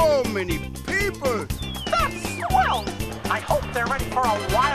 So many people. That's swell. I hope they're ready for a wild